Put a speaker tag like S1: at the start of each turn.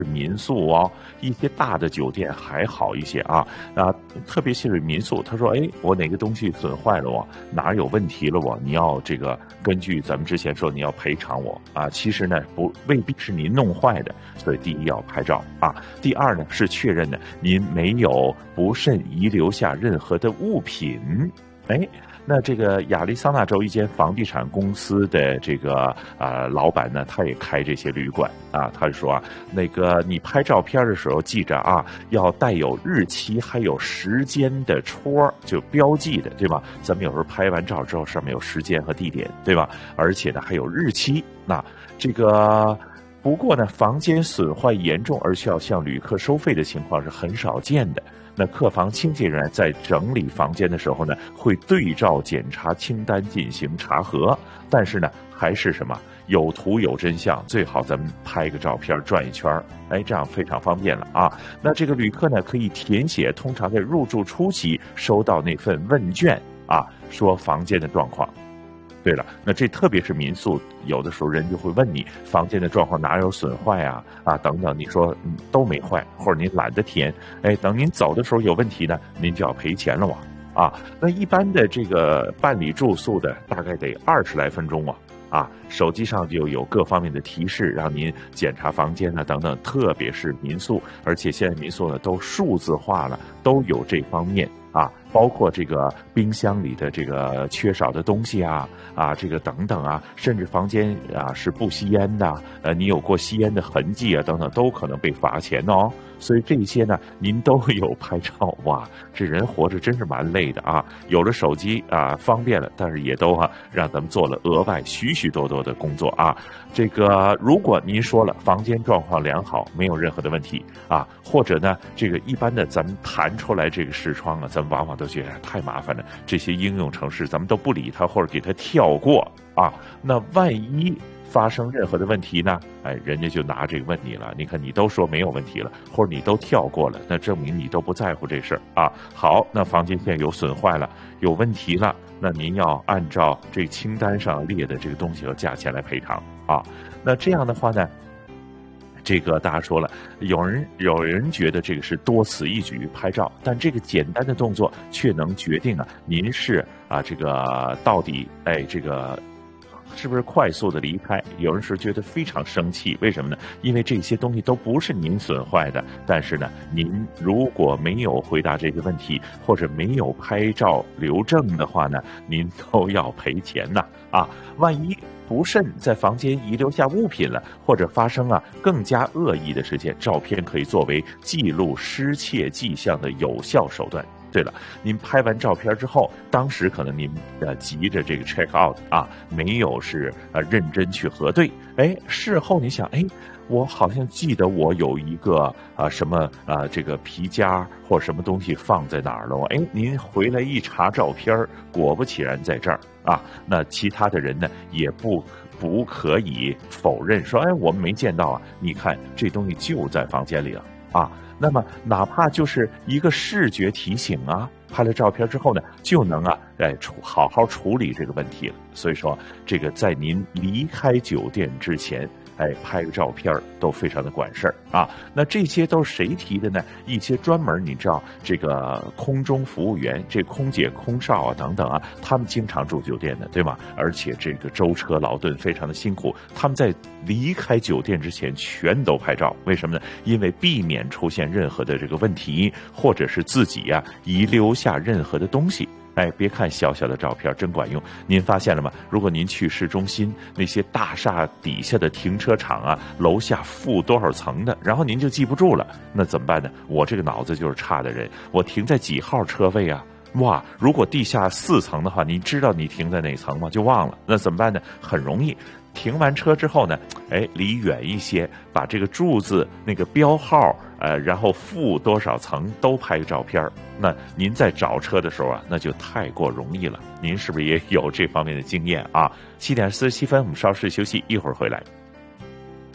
S1: 民宿哦，一些大的酒店还好一些啊，特别是民宿，他说，哎，我哪个东西损坏了我，哪儿有问题了我，你要这个根据咱们之前说你要赔偿我啊，其实呢未必是您弄坏的，所以第一要拍照啊，第二呢是确认呢您没有不慎遗留下任何的物品，哎。那这个亚利桑那州一间房地产公司的这个老板呢，他也开这些旅馆啊，他就说啊，那个你拍照片的时候记着啊，要带有日期还有时间的戳，就标记的，对吧？咱们有时候拍完照之后上面有时间和地点，对吧？而且呢还有日期。那这个不过呢，房间损坏严重而需要向旅客收费的情况是很少见的。那客房清洁人员在整理房间的时候呢，会对照检查清单进行查核，但是呢，还是什么有图有真相，最好咱们拍个照片转一圈，哎，这样非常方便了啊。那这个旅客呢，可以填写通常在入住初期收到那份问卷啊，说房间的状况。对了，那这特别是民宿，有的时候人就会问你房间的状况哪有损坏啊等等，你说都没坏，或者您懒得填，哎，等您走的时候有问题呢，您就要赔钱了啊。那一般的这个办理住宿的大概得20来分钟手机上就有各方面的提示，让您检查房间等等，特别是民宿，而且现在民宿呢都数字化了，都有这方面包括这个冰箱里的这个缺少的东西这个等等甚至房间是不吸烟的，你有过吸烟的痕迹等等，都可能被罚钱哦。所以这些呢，您都有拍照哇，这人活着真是蛮累的有了手机方便了，但是也都让咱们做了额外许许多多的工作这个如果您说了房间状况良好，没有任何的问题或者呢，这个一般的咱们弹出来这个视窗咱们往往都觉得太麻烦了，这些应用程式咱们都不理它，或者给它跳过那万一发生任何的问题呢，哎，人家就拿这个问你了，你看你都说没有问题了，或者你都跳过了，那证明你都不在乎这事儿好，那房间现在有损坏了，有问题了，那您要按照这清单上列的这个东西和价钱来赔偿那这样的话呢，这个大家说了，有人觉得这个是多此一举拍照，但这个简单的动作却能决定您是这个到底这个是不是快速的离开。有人是觉得非常生气，为什么呢？因为这些东西都不是您损坏的，但是呢，您如果没有回答这个问题，或者没有拍照留证的话呢，您都要赔钱万一不慎在房间遗留下物品了，或者发生更加恶意的事件，照片可以作为记录失窃迹象的有效手段。对了，您拍完照片之后，当时可能您急着这个 check out 没有是认真去核对，事后你想，我好像记得我有一个什么这个皮夹或什么东西放在哪儿了，您回来一查照片，果不其然在这儿那其他的人呢也不可以否认说，我们没见到你看这东西就在房间里了那么哪怕就是一个视觉提醒拍了照片之后呢，就能好好处理这个问题了。所以说，这个在您离开酒店之前，拍个照片都非常的管事儿那这些都是谁提的呢？一些专门你知道这个空中服务员，这空姐空少等等他们经常住酒店的，对吗？而且这个舟车劳顿非常的辛苦，他们在离开酒店之前全都拍照，为什么呢？因为避免出现任何的这个问题，或者是自己遗留下任何的东西。别看小小的照片真管用，您发现了吗？如果您去市中心那些大厦底下的停车场楼下负多少层的，然后您就记不住了，那怎么办呢？我这个脑子就是差的人，我停在几号车位哇，如果地下4层的话，你知道你停在哪层吗？就忘了，那怎么办呢？很容易，停完车之后呢，离远一些，把这个柱子那个标号然后负多少层都拍个照片，那您在找车的时候那就太过容易了。您是不是也有这方面的经验7点47分，我们稍事休息，一会儿回来。